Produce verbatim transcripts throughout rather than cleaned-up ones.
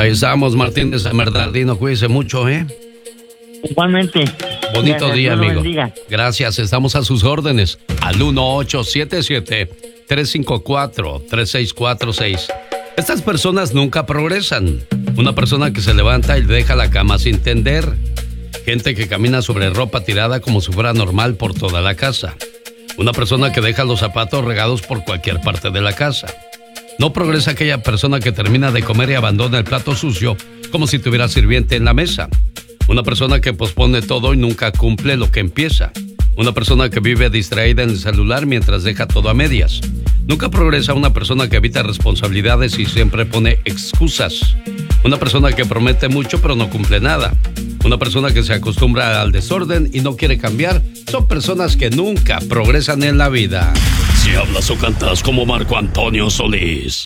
Ahí estamos, Martín de San Bernardino. Cuídese mucho, ¿eh? Igualmente. Bonito Gracias, día, Dios amigo. bendiga. Gracias, estamos a sus órdenes. Al uno ocho siete siete, tres cinco cuatro, tres seis cuatro seis. Estas personas nunca progresan. Una persona que se levanta y deja la cama sin tender. Gente que camina sobre ropa tirada como si fuera normal por toda la casa. Una persona que deja los zapatos regados por cualquier parte de la casa. No progresa aquella persona que termina de comer y abandona el plato sucio como si tuviera sirviente en la mesa. Una persona que pospone todo y nunca cumple lo que empieza. Una persona que vive distraída en el celular mientras deja todo a medias. Nunca progresa una persona que evita responsabilidades y siempre pone excusas. Una persona que promete mucho pero no cumple nada. Una persona que se acostumbra al desorden y no quiere cambiar. Son personas que nunca progresan en la vida. Si hablas o cantas como Marco Antonio Solís.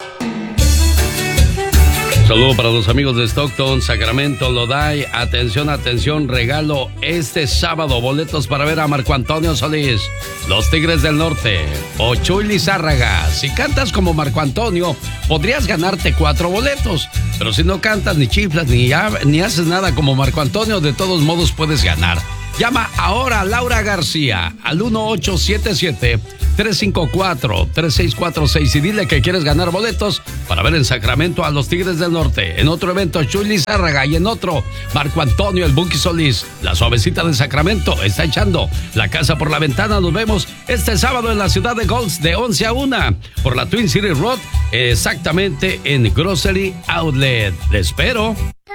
Saludo para los amigos de Stockton, Sacramento, Lodi. Atención, atención, regalo este sábado boletos para ver a Marco Antonio Solís, los Tigres del Norte o Chuy Lizárraga. Si cantas como Marco Antonio, podrías ganarte cuatro boletos. Pero si no cantas, ni chiflas, ni, ni haces nada como Marco Antonio, de todos modos puedes ganar. Llama ahora a Laura García al uno ocho siete siete, tres cinco cuatro, tres seis cuatro seis y dile que quieres ganar boletos para ver en Sacramento a los Tigres del Norte. En otro evento, Chuy Lizárraga, y en otro, Marco Antonio, el Buki Solís. La suavecita de Sacramento está echando la casa por la ventana. Nos vemos este sábado en la ciudad de Golds de once a una por la Twin City Road, exactamente en Grocery Outlet. ¡Le espero!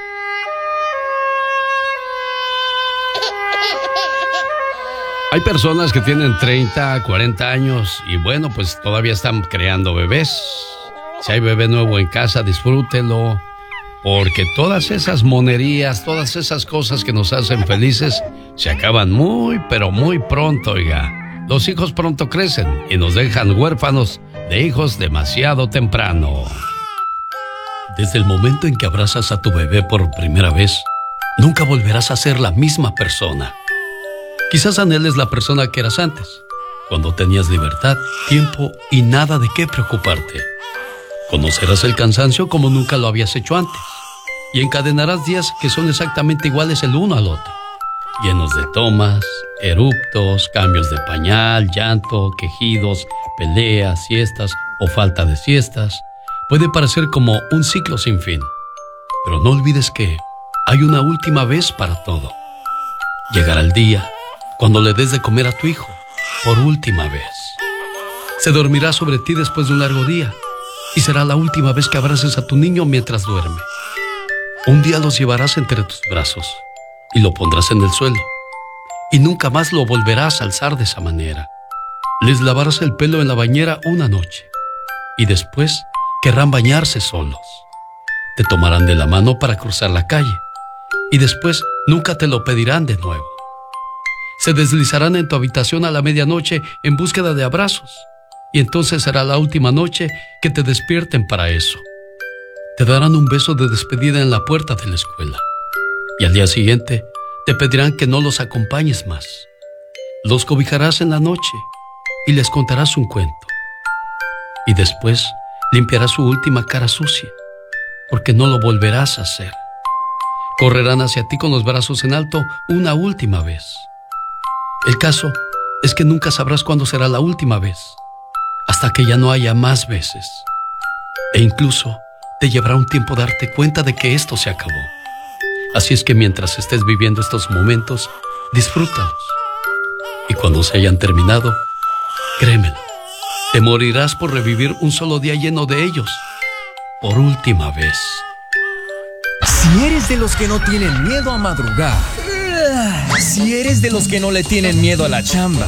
Hay personas que tienen treinta, cuarenta años y bueno, pues todavía están creando bebés. Si hay bebé nuevo en casa, disfrútelo, porque todas esas monerías, todas esas cosas que nos hacen felices, se acaban muy, pero muy pronto, oiga. Los hijos pronto crecen y nos dejan huérfanos de hijos demasiado temprano. Desde el momento en que abrazas a tu bebé por primera vez, nunca volverás a ser la misma persona. Quizás anheles la persona que eras antes, cuando tenías libertad, tiempo y nada de qué preocuparte. Conocerás el cansancio como nunca lo habías hecho antes, y encadenarás días que son exactamente iguales el uno al otro, llenos de tomas, eruptos, cambios de pañal, llanto, quejidos, peleas, siestas o falta de siestas. Puede parecer como un ciclo sin fin, pero no olvides que hay una última vez para todo. Llegará el día cuando le des de comer a tu hijo, por última vez. Se dormirá sobre ti después de un largo día, y será la última vez que abraces a tu niño mientras duerme. Un día los llevarás entre tus brazos, y lo pondrás en el suelo, y nunca más lo volverás a alzar de esa manera. Les lavarás el pelo en la bañera una noche, y después querrán bañarse solos. Te tomarán de la mano para cruzar la calle, y después nunca te lo pedirán de nuevo. Se deslizarán en tu habitación a la medianoche en búsqueda de abrazos, y entonces será la última noche que te despierten para eso. Te darán un beso de despedida en la puerta de la escuela, y al día siguiente te pedirán que no los acompañes más. Los cobijarás en la noche y les contarás un cuento, y después limpiarás su última cara sucia, porque no lo volverás a hacer. Correrán hacia ti con los brazos en alto una última vez. El caso es que nunca sabrás cuándo será la última vez, hasta que ya no haya más veces. E incluso te llevará un tiempo darte cuenta de que esto se acabó. Así es que mientras estés viviendo estos momentos, disfrútalos. Y cuando se hayan terminado, créemelo, te morirás por revivir un solo día lleno de ellos, por última vez. Si eres de los que no tienen miedo a madrugar, si eres de los que no le tienen miedo a la chamba,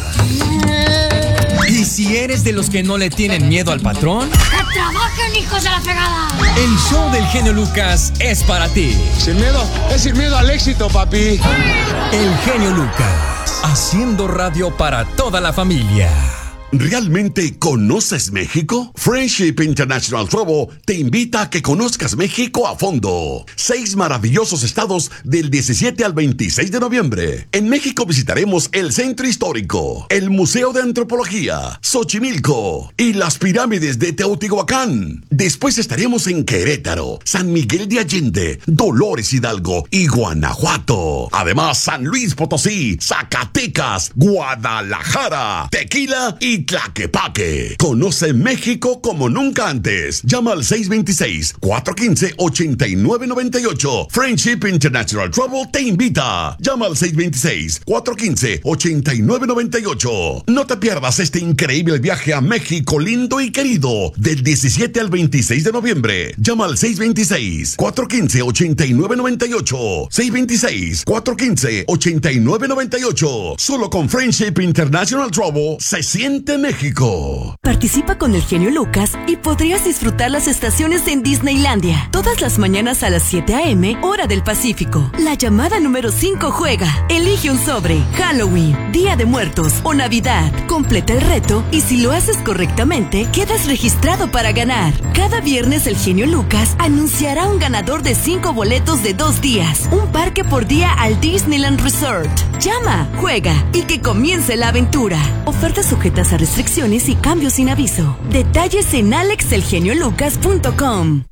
y si eres de los que no le tienen miedo al patrón, ¡que trabajen, hijos de la fregada! El show del genio Lucas es para ti. Sin miedo, es sin miedo al éxito, papi. El genio Lucas, haciendo radio para toda la familia. ¿Realmente conoces México? Friendship International Travel te invita a que conozcas México a fondo. Seis maravillosos estados del diecisiete al veintiséis de noviembre. En México visitaremos el Centro Histórico, el Museo de Antropología, Xochimilco y las pirámides de Teotihuacán. Después estaremos en Querétaro, San Miguel de Allende, Dolores Hidalgo y Guanajuato. Además, San Luis Potosí, Zacatecas, Guadalajara, Tequila y Tlaquepaque. Conoce México como nunca antes. Llama al seis dos seis, cuatro uno cinco, ocho nueve nueve ocho. Friendship International Travel te invita. Llama al seis dos seis, cuatro uno cinco, ocho nueve nueve ocho. No te pierdas este increíble viaje a México lindo y querido del diecisiete al veintiséis de noviembre. Llama al seis dos seis, cuatro uno cinco, ocho nueve nueve ocho. seis dos seis, cuatro uno cinco, ocho nueve nueve ocho. Solo con Friendship International Travel se siente México. Participa con el genio Lucas y podrías disfrutar las estaciones en Disneylandia. Todas las mañanas a las siete a eme, hora del Pacífico. La llamada número cinco juega. Elige un sobre. Halloween, Día de Muertos o Navidad. Completa el reto y si lo haces correctamente, quedas registrado para ganar. Cada viernes el genio Lucas anunciará un ganador de cinco boletos de dos días. Un parque por día al Disneyland Resort. Llama, juega y que comience la aventura. Ofertas sujetas a restricciones y cambios sin aviso. Detalles en alex el genio lucas punto com.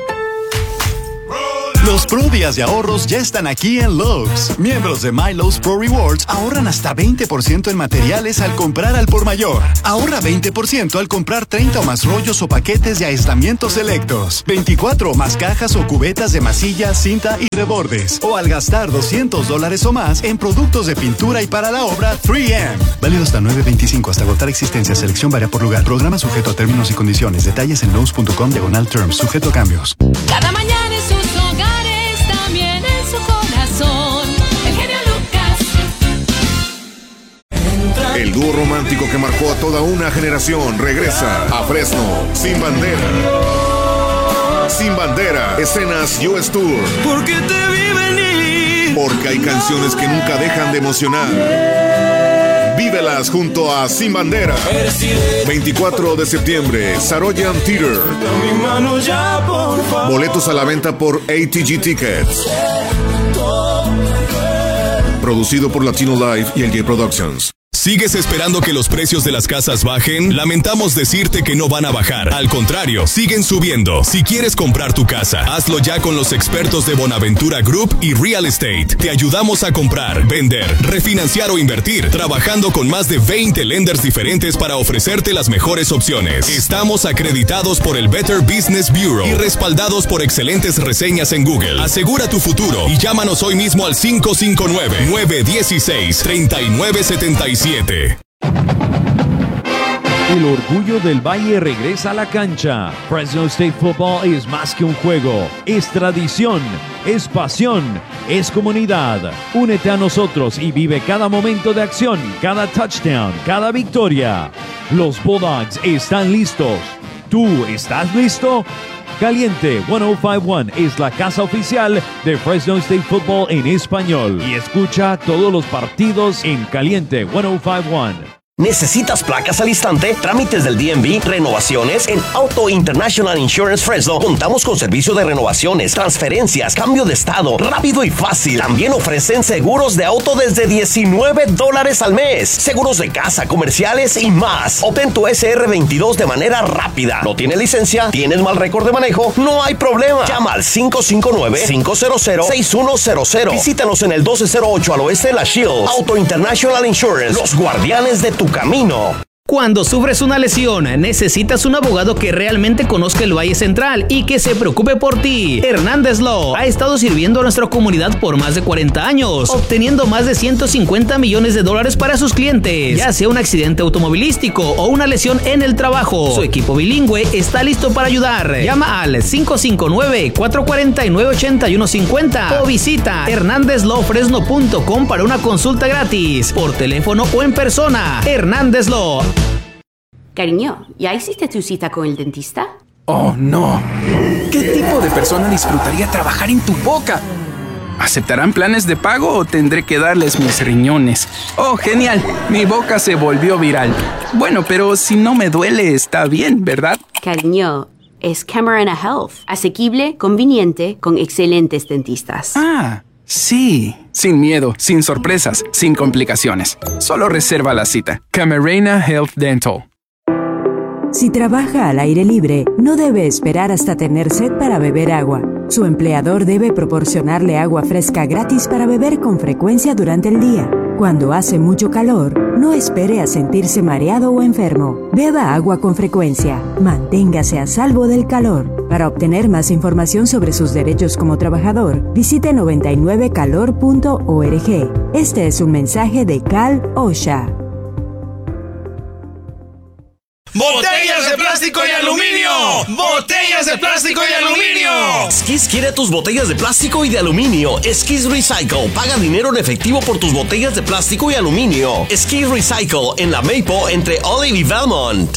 Los Pro Días de ahorros ya están aquí en Lowe's. Miembros de My Lowe's Pro Rewards ahorran hasta veinte por ciento en materiales al comprar al por mayor. Ahorra veinte por ciento al comprar treinta o más rollos o paquetes de aislamientos selectos, veinticuatro o más cajas o cubetas de masilla, cinta y rebordes. O al gastar doscientos dólares o más en productos de pintura y para la obra tres eme. Válido hasta nueve veinticinco hasta agotar existencia. Selección varía por lugar. Programa sujeto a términos y condiciones. Detalles en lowes punto com diagonal terms. Sujeto a cambios. Cada mañana en sus hogares, también en su corazón. El genio Lucas. El dúo romántico que marcó a toda una generación regresa a Fresno sin bandera. Sin bandera, escenas U S Tour. Porque te vi venir. Porque hay canciones que nunca dejan de emocionar. Vívelas junto a Sin Bandera. veinticuatro de septiembre, Saroyan Theater. Boletos a la venta por A T G Tickets. Producido por Latino Live y L J Productions. ¿Sigues esperando que los precios de las casas bajen? Lamentamos decirte que no van a bajar. Al contrario, siguen subiendo. Si quieres comprar tu casa, hazlo ya con los expertos de Bonaventura Group y Real Estate. Te ayudamos a comprar, vender, refinanciar o invertir, trabajando con más de veinte lenders diferentes para ofrecerte las mejores opciones. Estamos acreditados por el Better Business Bureau y respaldados por excelentes reseñas en Google. Asegura tu futuro y llámanos hoy mismo al cinco cinco nueve, nueve uno seis, tres nueve siete siete. El orgullo del Valle regresa a la cancha. Fresno State Football es más que un juego, es tradición, es pasión, es comunidad. Únete a nosotros y vive cada momento de acción, cada touchdown, cada victoria. Los Bulldogs están listos. ¿Tú estás listo? Caliente ciento cincuenta y uno es la casa oficial de Fresno State Football en español y escucha todos los partidos en Caliente ciento cincuenta y uno. ¿Necesitas placas al instante? Trámites del D M V, renovaciones. En Auto International Insurance Fresno contamos con servicio de renovaciones, transferencias, cambio de estado, rápido y fácil. También ofrecen seguros de auto desde diecinueve dólares al mes, seguros de casa, comerciales y más. Obtén tu S R veintidós de manera rápida. ¿No tienes licencia? ¿Tienes mal récord de manejo? No hay problema. Llama al cinco cinco nueve, cinco cero cero, seis uno cero cero. Visítanos en el doce cero ocho al oeste de la Shields. Auto International Insurance, los guardianes de tu camino. Cuando sufres una lesión, necesitas un abogado que realmente conozca el Valle Central y que se preocupe por ti. Hernández Law ha estado sirviendo a nuestra comunidad por más de cuarenta años, obteniendo más de ciento cincuenta millones de dólares para sus clientes, ya sea un accidente automovilístico o una lesión en el trabajo. Su equipo bilingüe está listo para ayudar. Llama al cinco cinco nueve, cuatro cuatro nueve, ocho uno cinco cero o visita hernández law fresno punto com para una consulta gratis, por teléfono o en persona. Hernández Law. Cariño, ¿ya hiciste tu cita con el dentista? Oh, no. ¿Qué tipo de persona disfrutaría trabajar en tu boca? ¿Aceptarán planes de pago o tendré que darles mis riñones? ¡Oh, genial! Mi boca se volvió viral. Bueno, pero si no me duele, está bien, ¿verdad? Cariño, es Camarena Health. Asequible, conveniente, con excelentes dentistas. Ah, sí. Sin miedo, sin sorpresas, sin complicaciones. Solo reserva la cita. Camarena Health Dental. Si trabaja al aire libre, no debe esperar hasta tener sed para beber agua. Su empleador debe proporcionarle agua fresca gratis para beber con frecuencia durante el día. Cuando hace mucho calor, no espere a sentirse mareado o enfermo. Beba agua con frecuencia. Manténgase a salvo del calor. Para obtener más información sobre sus derechos como trabajador, visite noventa y nueve calor punto org. Este es un mensaje de Cal OSHA. ¡Botellas de plástico y aluminio! ¡Botellas de plástico y aluminio! Skis quiere tus botellas de plástico y de aluminio. Skis Recycle. Paga dinero en efectivo por tus botellas de plástico y aluminio. Skis Recycle en la Maple entre Olive y Valmont.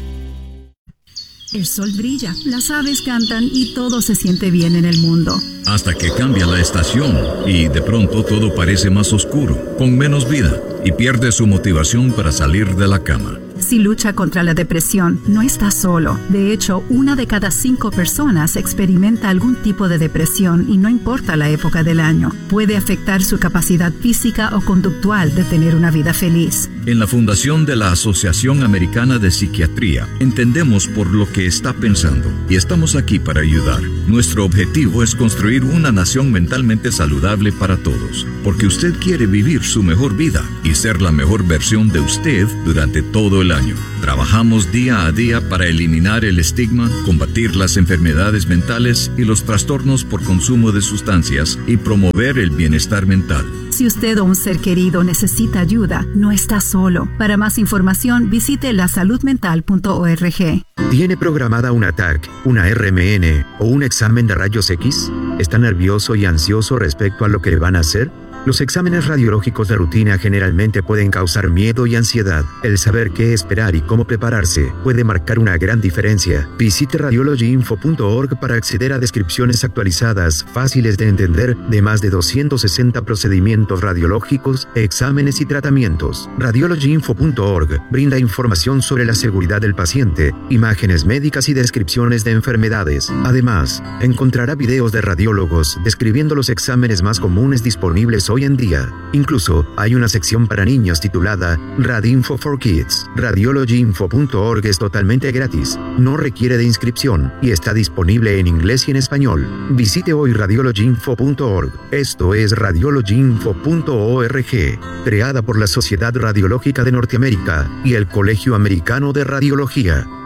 El sol brilla, las aves cantan y todo se siente bien en el mundo. Hasta que cambia la estación y de pronto todo parece más oscuro, con menos vida y pierde su motivación para salir de la cama. Si lucha contra la depresión, no está solo. De hecho, una de cada cinco personas experimenta algún tipo de depresión y no importa la época del año. Puede afectar su capacidad física o conductual de tener una vida feliz. En la fundación de la Asociación Americana de Psiquiatría, entendemos por lo que está pensando y estamos aquí para ayudar. Nuestro objetivo es construir una nación mentalmente saludable para todos, porque usted quiere vivir su mejor vida y ser la mejor versión de usted durante todo el año. Trabajamos día a día para eliminar el estigma, combatir las enfermedades mentales y los trastornos por consumo de sustancias y promover el bienestar mental. Si usted o un ser querido necesita ayuda, no está solo. Para más información, visite la salud mental punto org. ¿Tiene programada una T A C, una R M N o un examen de rayos X? ¿Está nervioso y ansioso respecto a lo que van a hacer? Los exámenes radiológicos de rutina generalmente pueden causar miedo y ansiedad. El saber qué esperar y cómo prepararse puede marcar una gran diferencia. Visite radiology info punto org para acceder a descripciones actualizadas, fáciles de entender, de más de doscientos sesenta procedimientos radiológicos, exámenes y tratamientos. radiology info punto org brinda información sobre la seguridad del paciente, imágenes médicas y descripciones de enfermedades. Además, encontrará videos de radiólogos describiendo los exámenes más comunes disponibles hoy en día. Incluso hay una sección para niños titulada Radinfo for Kids. radiology info punto org es totalmente gratis, no requiere de inscripción y está disponible en inglés y en español. Visite hoy radiology info punto org. Esto es radiology info punto org, creada por la Sociedad Radiológica de Norteamérica y el Colegio Americano de Radiología.